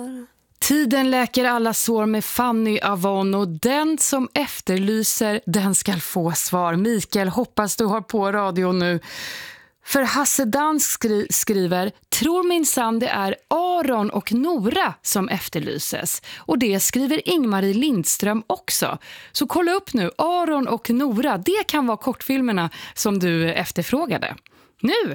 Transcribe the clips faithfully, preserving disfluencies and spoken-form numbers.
Tiden läker alla sår med Fanny Avon, och den som efterlyser, den ska få svar. Mikael, hoppas du har på radio nu. För Hasse Dansk skri- skriver, tror minsann det är Aron och Nora som efterlyses. Och det skriver Ingmarie Lindström också. Så kolla upp nu, Aron och Nora, det kan vara kortfilmerna som du efterfrågade. Nu!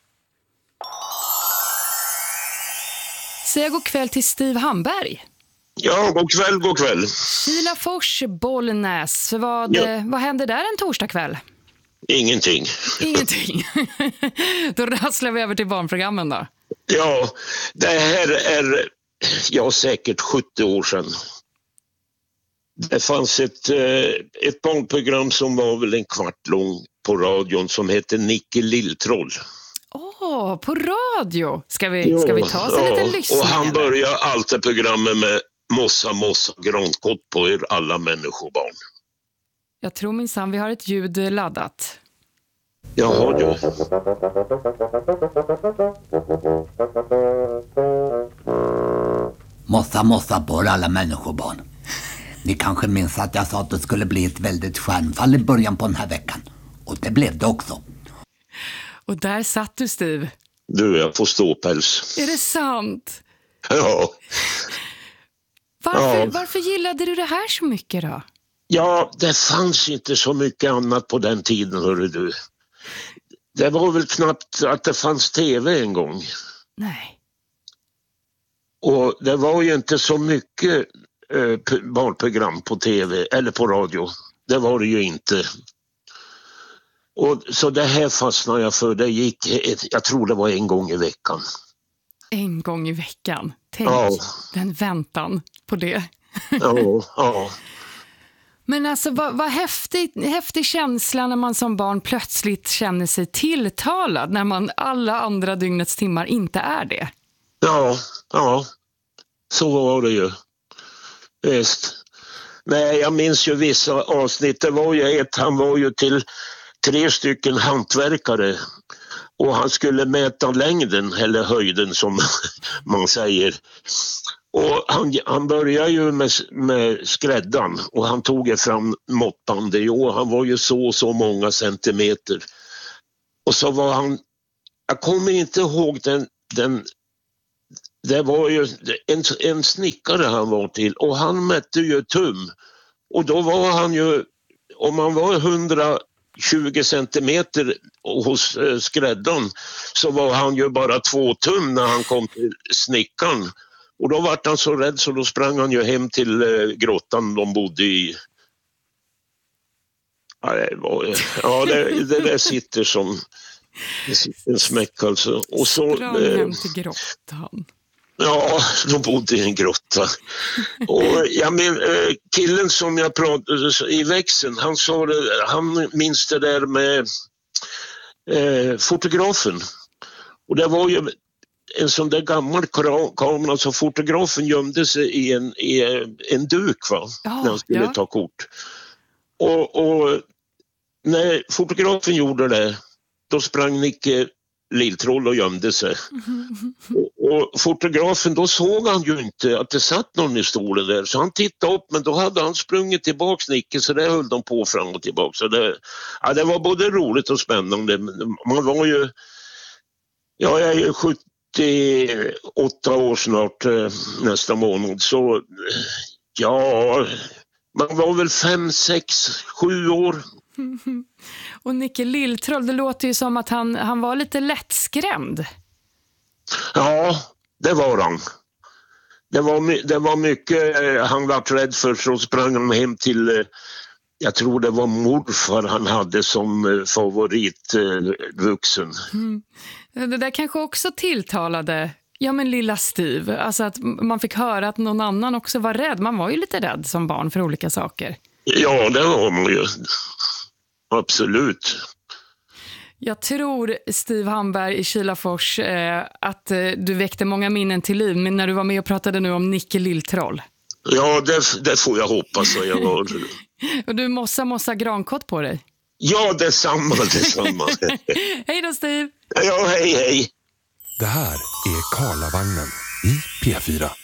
Säg god kväll till Steve Hamberg. Ja, god kväll, god kväll. Kilafors, Bollnäs. Vad, Ja. vad händer där en torsdagkväll? Ingenting. Ingenting. Då rasslar vi över till barnprogrammen då. Ja, det här är ja, säkert sjuttio år sedan. Det fanns ett, ett barnprogram som var väl en kvart lång på radion som hette Nicke Lilltroll. Åh, oh, på radio. Ska vi, ska vi ta oss en ja, liten lyssning? Och han eller? börjar alltid programmet med mossa, mossa, grankott på er alla människobarn. Jag tror minsann vi har ett ljud laddat. Jaha, du. Mossa, mossa på er alla människobarn. Ni kanske minns att jag sa att det skulle bli ett väldigt stjärnfall i början på den här veckan. Och det blev det också. Och där satt du, Steve. Du, jag får ståpäls. Är det sant? Ja. Varför, Ja. varför gillade du det här så mycket då? Ja, det fanns inte så mycket annat på den tiden, hörru du. Det var väl knappt att det fanns tv en gång. Nej. Och det var ju inte så mycket eh, p- barnprogram på tv eller på radio. Det var det ju inte. Och så det här fastnade jag för. Det gick, ett, jag tror det var en gång i veckan. En gång i veckan. Tänk Ja. den väntan på det. Ja, ja. Men alltså vad, vad häftig, häftig känsla när man som barn plötsligt känner sig tilltalad när man alla andra dygnets timmar inte är det. Ja, ja. Så var det ju. Visst. Nej, jag minns ju vissa avsnitt. Det var ju ett, han var ju till tre stycken hantverkare och han skulle mäta längden eller höjden som man säger. Och han, han började ju med, med skräddan och han tog fram måttbandet. Jo, han var ju så så många centimeter. Och så var han, jag kommer inte ihåg den, den det var ju en, en snickare han var till och han mätte ju tum. Och då var han ju, om han var hundratjugo centimeter hos eh, skräddan så var han ju bara två tum när han kom till snickaren. Och då var han så rädd så då sprang han ju hem till eh, grottan de bodde i. Ja, det, var, ja, det, det där sitter som det sitter en smäck alltså. Och så, Sprang eh, hem till grottan. Ja, de bodde i en grotta. Och jag men, killen som jag pratade i växeln, han sa det, han minns det där med eh, fotografen. Och det var ju en sån där gammal kamera så fotografen gömde sig i en, i en duk va, Ja, när han skulle ja. ta kort. Och, och när fotografen gjorde det, då sprang Nicke Lilltroll och gömde sig. Och, och fotografen, då såg han ju inte att det satt någon i stolen där. Så han tittade upp, men då hade han sprungit tillbaks Nicke, så det höll de på fram och tillbaka. Så det, ja, det var både roligt och spännande. Man var ju, ja, jag är ju sjuttioåtta år snart eh, nästa månad. Så ja, man var väl fem, sex, sju år. Och Nicke Lilltroll, det låter ju som att han, han var lite lättskrämd. Ja, det var han. Det var, my- det var mycket eh, han var rädd för, så sprang han hem till, eh, jag tror det var morfar han hade som eh, favorit eh, vuxen. Det där kanske också tilltalade, ja men lilla Steve. Alltså att man fick höra att någon annan också var rädd. Man var ju lite rädd som barn för olika saker. Ja, det var man ju. Absolut. Jag tror, Steve Hamberg i Kilafors, eh, att eh, du väckte många minnen till liv. Men när du var med och pratade nu om Nicke Lilltroll. Ja, det, det får jag hoppas att jag var. Och du mossa mossa grankott på dig. Ja, detsamma, detsamma. Hej då, Steve! Ja, hej, hej. Det här är Karlavagnen i P fyra.